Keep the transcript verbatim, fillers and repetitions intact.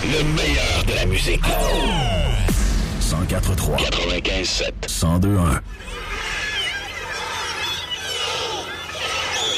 Le meilleur de la musique. cent quatre trois quatre-vingt-quinze sept cent deux un